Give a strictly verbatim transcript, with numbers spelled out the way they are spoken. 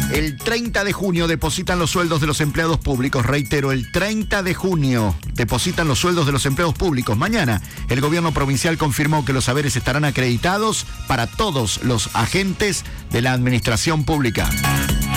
El treinta de junio depositan los sueldos de los empleados públicos. Reitero, el treinta de junio depositan los sueldos de los empleados públicos. Mañana, el gobierno provincial confirmó que los haberes estarán acreditados para todos los agentes de la administración pública.